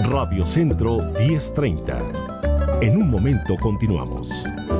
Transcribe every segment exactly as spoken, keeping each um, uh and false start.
Radio Centro diez treinta. En un momento continuamos.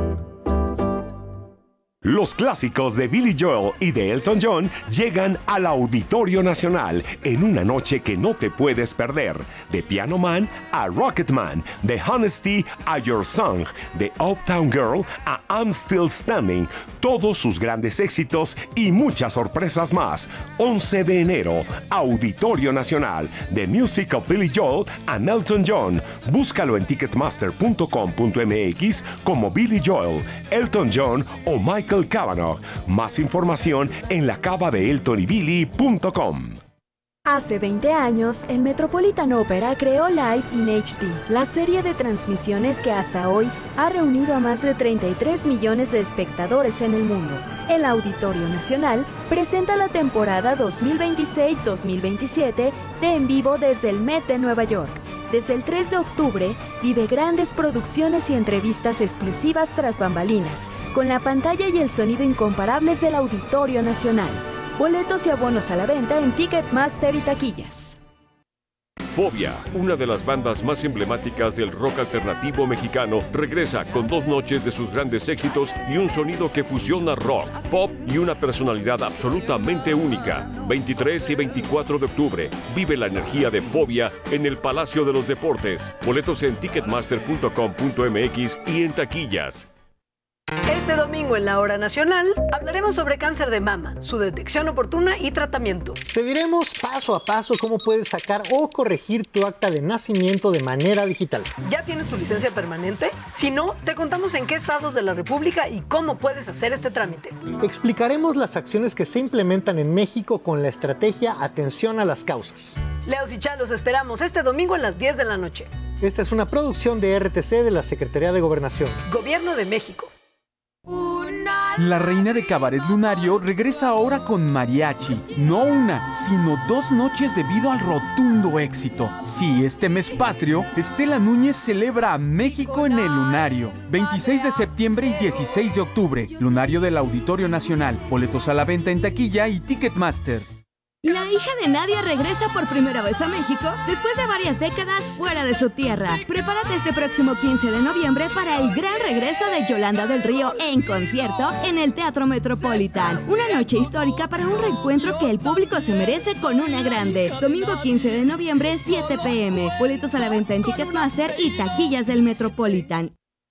Los clásicos de Billy Joel y de Elton John llegan al Auditorio Nacional en una noche que no te puedes perder. De Piano Man a Rocket Man, de Honesty a Your Song, de Uptown Girl a I'm Still Standing, todos sus grandes éxitos y muchas sorpresas más. once de enero, Auditorio Nacional, The Music of Billy Joel and Elton John. Búscalo en ticketmaster punto com punto m x como Billy Joel, Elton John o Michael Cavanaugh. Más información en la cava de elton y billy punto com. Hace veinte años, el Metropolitan Opera creó Live in H D, la serie de transmisiones que hasta hoy ha reunido a más de treinta y tres millones de espectadores en el mundo. El Auditorio Nacional presenta la temporada dos mil veintiséis dos mil veintisiete de En Vivo desde el Met de Nueva York. Desde el tres de octubre, vive grandes producciones y entrevistas exclusivas tras bambalinas, con la pantalla y el sonido incomparables del Auditorio Nacional. Boletos y abonos a la venta en Ticketmaster y taquillas. Fobia, una de las bandas más emblemáticas del rock alternativo mexicano, regresa con dos noches de sus grandes éxitos y un sonido que fusiona rock, pop y una personalidad absolutamente única. veintitrés y veinticuatro de octubre, vive la energía de Fobia en el Palacio de los Deportes. Boletos en ticketmaster punto com punto m x y en taquillas. Este domingo en la Hora Nacional hablaremos sobre cáncer de mama, su detección oportuna y tratamiento. Te diremos paso a paso cómo puedes sacar o corregir tu acta de nacimiento de manera digital. ¿Ya tienes tu licencia permanente? Si no, te contamos en qué estados de la República y cómo puedes hacer este trámite. Explicaremos las acciones que se implementan en México con la estrategia Atención a las Causas. Leos y Chá, los esperamos este domingo a las diez de la noche. Esta es una producción de R T C de la Secretaría de Gobernación. Gobierno de México. La reina de Cabaret Lunario regresa ahora con mariachi. No una, sino dos noches debido al rotundo éxito. Sí, este mes patrio, Estela Núñez celebra a México en el Lunario. veintiséis de septiembre y dieciséis de octubre. Lunario del Auditorio Nacional. Boletos a la venta en taquilla y Ticketmaster. La hija de Nadia regresa por primera vez a México después de varias décadas fuera de su tierra. Prepárate este próximo quince de noviembre para el gran regreso de Yolanda del Río en concierto en el Teatro Metropolitan. Una noche histórica para un reencuentro que el público se merece con una grande. Domingo quince de noviembre, siete p m Boletos a la venta en Ticketmaster y taquillas del Metropolitan.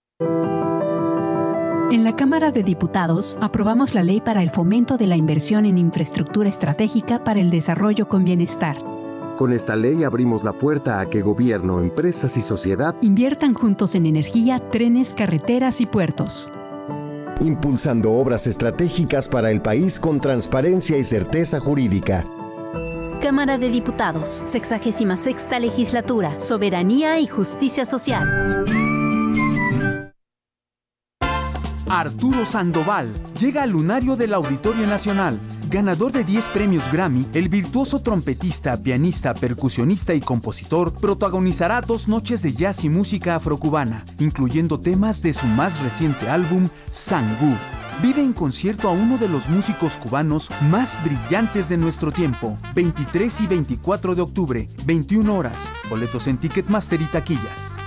En la Cámara de Diputados aprobamos la ley para el fomento de la inversión en infraestructura estratégica para el desarrollo con bienestar. Con esta ley abrimos la puerta a que gobierno, empresas y sociedad inviertan juntos en energía, trenes, carreteras y puertos. Impulsando obras estratégicas para el país con transparencia y certeza jurídica. Cámara de Diputados, sexagésima sexta legislatura, soberanía y justicia social. Arturo Sandoval llega al Lunario del Auditorio Nacional. Ganador de diez premios Grammy, el virtuoso trompetista, pianista, percusionista y compositor protagonizará dos noches de jazz y música afrocubana, incluyendo temas de su más reciente álbum, Sangú. Vive en concierto a uno de los músicos cubanos más brillantes de nuestro tiempo. veintitrés y veinticuatro de octubre, veintiuna horas. Boletos en Ticketmaster y taquillas.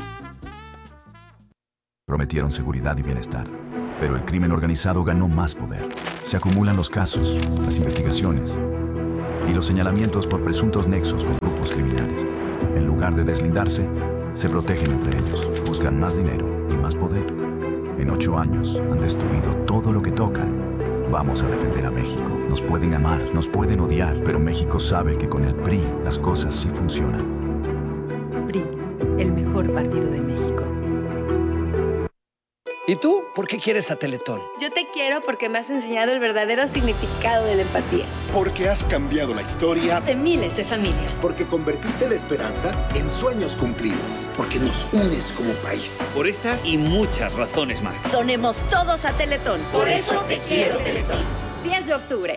Prometieron seguridad y bienestar, pero el crimen organizado ganó más poder. Se acumulan los casos, las investigaciones y los señalamientos por presuntos nexos con grupos criminales. En lugar de deslindarse, se protegen entre ellos, buscan más dinero y más poder. En ocho años han destruido todo lo que tocan. Vamos a defender a México. Nos pueden amar, nos pueden odiar, pero México sabe que con el P R I las cosas sí funcionan. P R I, el mejor partido de México. ¿Y tú? ¿Por qué quieres a Teletón? Yo te quiero porque me has enseñado el verdadero significado de la empatía. Porque has cambiado la historia de miles de familias. Porque convertiste la esperanza en sueños cumplidos. Porque nos unes como país. Por estas y muchas razones más. Donemos todos a Teletón. Por eso te quiero, Teletón. diez de octubre.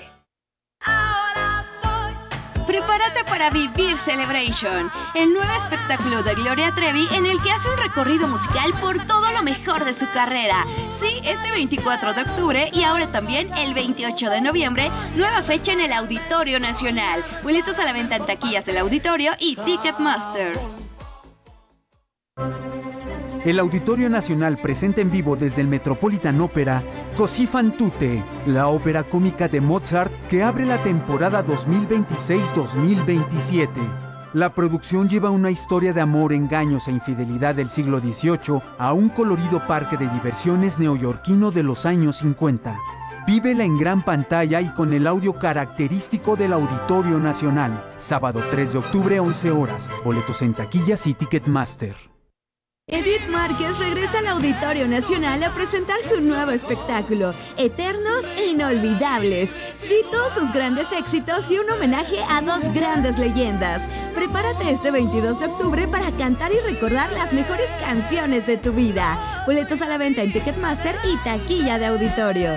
Prepárate para vivir Celebration, el nuevo espectáculo de Gloria Trevi en el que hace un recorrido musical por todo lo mejor de su carrera. Sí, este veinticuatro de octubre y ahora también el veintiocho de noviembre, nueva fecha en el Auditorio Nacional. Boletos a la venta en taquillas del Auditorio y Ticketmaster. el Auditorio Nacional presenta en vivo desde el Metropolitan Opera Così fan tutte, la ópera cómica de Mozart que abre la temporada dos mil veintiséis dos mil veintisiete. La producción lleva una historia de amor, engaños e infidelidad del siglo dieciocho a un colorido parque de diversiones neoyorquino de los años cincuenta. Vívela en gran pantalla y con el audio característico del Auditorio Nacional. Sábado tres de octubre, once horas. Boletos en taquillas y Ticketmaster. Edith Márquez regresa al Auditorio Nacional a presentar su nuevo espectáculo, Eternos e Inolvidables. Cito sus grandes éxitos y un homenaje a dos grandes leyendas. Prepárate este veintidós de octubre para cantar y recordar las mejores canciones de tu vida. Boletos a la venta en Ticketmaster y taquilla de auditorio.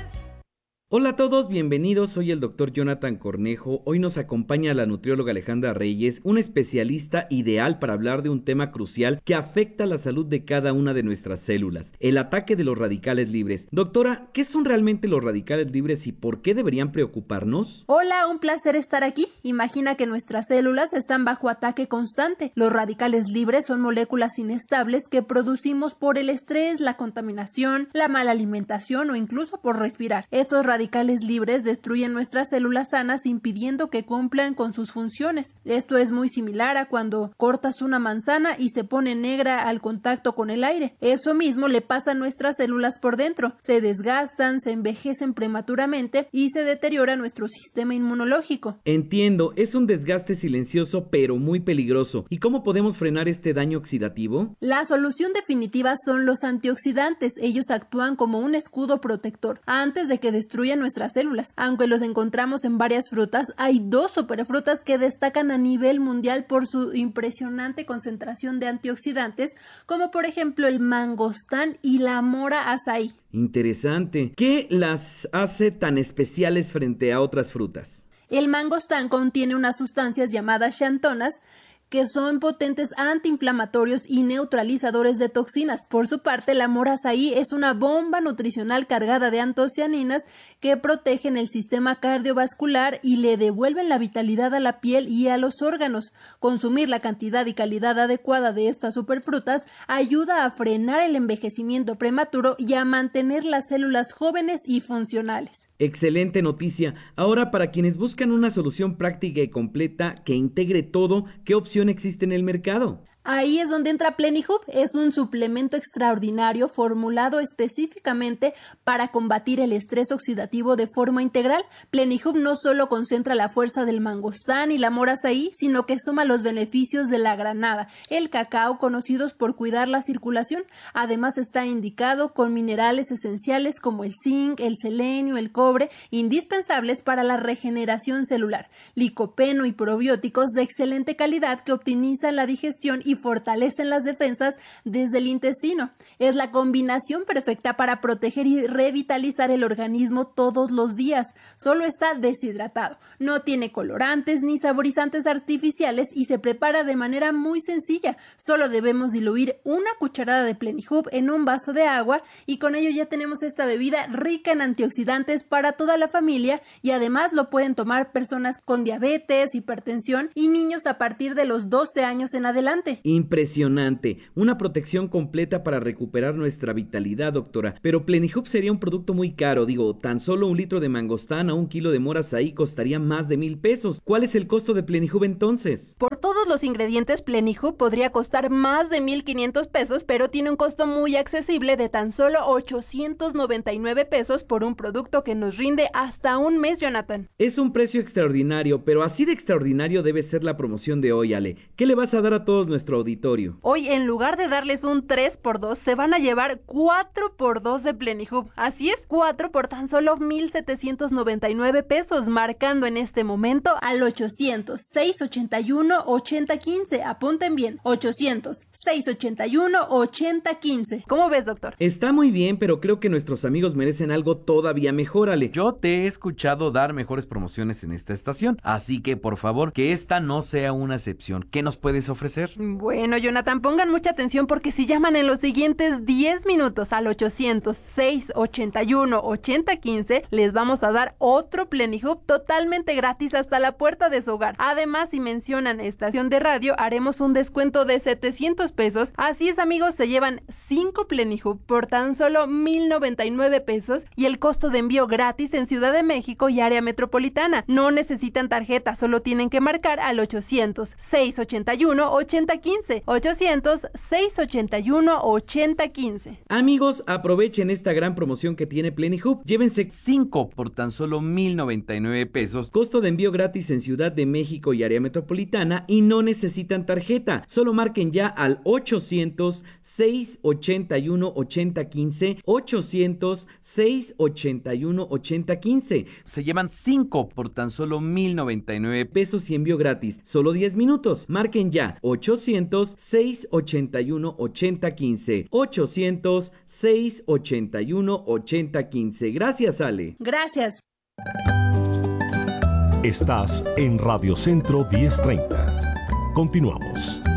Hola a todos, bienvenidos, soy el doctor Jonathan Cornejo. Hoy nos acompaña la nutrióloga Alejandra Reyes, una especialista ideal para hablar de un tema crucial que afecta la salud de cada una de nuestras células, el ataque de los radicales libres. Doctora, ¿qué son realmente los radicales libres y por qué deberían preocuparnos? Hola, un placer estar aquí. Imagina que nuestras células están bajo ataque constante. Los radicales libres son moléculas inestables que producimos por el estrés, la contaminación, la mala alimentación o incluso por respirar. Estos radicales radicales libres destruyen nuestras células sanas impidiendo que cumplan con sus funciones. Esto es muy similar a cuando cortas una manzana y se pone negra al contacto con el aire. Eso mismo le pasa a nuestras células por dentro. Se desgastan, se envejecen prematuramente y se deteriora nuestro sistema inmunológico. Entiendo, es un desgaste silencioso pero muy peligroso. ¿Y cómo podemos frenar este daño oxidativo? La solución definitiva son los antioxidantes. Ellos actúan como un escudo protector antes de que destruyan nuestras células. Aunque los encontramos en varias frutas, hay dos superfrutas que destacan a nivel mundial por su impresionante concentración de antioxidantes, como por ejemplo el mangostán y la mora azaí. Interesante. ¿Qué las hace tan especiales frente a otras frutas? El mangostán contiene unas sustancias llamadas xantonas que son potentes antiinflamatorios y neutralizadores de toxinas. Por su parte, la mora azaí es una bomba nutricional cargada de antocianinas que protegen el sistema cardiovascular y le devuelven la vitalidad a la piel y a los órganos. Consumir la cantidad y calidad adecuada de estas superfrutas ayuda a frenar el envejecimiento prematuro y a mantener las células jóvenes y funcionales. Excelente noticia. Ahora, para quienes buscan una solución práctica y completa que integre todo, ¿qué opción existe en el mercado? Ahí es donde entra Plenihub. Es un suplemento extraordinario formulado específicamente para combatir el estrés oxidativo de forma integral. Plenihub no solo concentra la fuerza del mangostán y la mora azaí, sino que suma los beneficios de la granada, el cacao, conocidos por cuidar la circulación. Además está indicado con minerales esenciales como el zinc, el selenio, el cobre, indispensables para la regeneración celular, licopeno y probióticos de excelente calidad que optimizan la digestión y y fortalecen las defensas desde el intestino. Es la combinación perfecta para proteger y revitalizar el organismo todos los días. Solo está deshidratado, no tiene colorantes ni saborizantes artificiales y se prepara de manera muy sencilla. Solo debemos diluir una cucharada de Plenihub en un vaso de agua y con ello ya tenemos esta bebida rica en antioxidantes para toda la familia y además lo pueden tomar personas con diabetes, hipertensión y niños a partir de los doce años en adelante. Impresionante, una protección completa para recuperar nuestra vitalidad, doctora. Pero Plenihub sería un producto muy caro, digo, tan solo un litro de mangostán o un kilo de mora azaí costaría más de mil pesos. ¿Cuál es el costo de Plenihub entonces? Por todos los ingredientes, Plenihub podría costar más de mil quinientos pesos, pero tiene un costo muy accesible de tan solo ochocientos noventa y nueve pesos por un producto que nos rinde hasta un mes, Jonathan. Es un precio extraordinario, pero así de extraordinario debe ser la promoción de hoy, Ale. ¿Qué le vas a dar a todos nuestros auditorio? Hoy, en lugar de darles un tres por dos, se van a llevar cuatro por dos de Plenihub. Así es, cuatro por tan solo mil setecientos noventa y nueve pesos, marcando en este momento al ochocientos, seiscientos ochenta y uno, ochenta quince. Apunten bien, ochocientos, seiscientos ochenta y uno, ochenta quince. ¿Cómo ves, doctor? Está muy bien, pero creo que nuestros amigos merecen algo todavía mejor, Ale. Yo te he escuchado dar mejores promociones en esta estación, así que por favor, que esta no sea una excepción. ¿Qué nos puedes ofrecer? Bueno, Jonathan, pongan mucha atención porque si llaman en los siguientes diez minutos al ochocientos, seiscientos ochenta y uno, ochenta quince, les vamos a dar otro Plenihub totalmente gratis hasta la puerta de su hogar. Además, si mencionan estación de radio, haremos un descuento de setecientos pesos. Así es, amigos, se llevan cinco Plenihub por tan solo mil noventa y nueve pesos y el costo de envío gratis en Ciudad de México y área metropolitana. No necesitan tarjeta, solo tienen que marcar al ochocientos, seiscientos ochenta y uno, ochenta quince. ochocientos, seiscientos ochenta y uno, ochenta quince. Amigos, aprovechen esta gran promoción que tiene Plenihub. Llévense cinco por tan solo mil noventa y nueve pesos. Costo de envío gratis en Ciudad de México y área metropolitana y no necesitan tarjeta. Solo marquen ya al ochocientos, seiscientos ochenta y uno, ochenta quince. ochocientos, seiscientos ochenta y uno, ochenta quince. Se llevan cinco por tan solo mil noventa y nueve pesos y envío gratis. Solo diez minutos. Marquen ya ochocientos, seiscientos ochenta y uno, ochenta quince. ochocientos, seiscientos ochenta y uno, ochenta quince. Gracias, Ale. Gracias. Estás en Radio Centro diez treinta. Continuamos.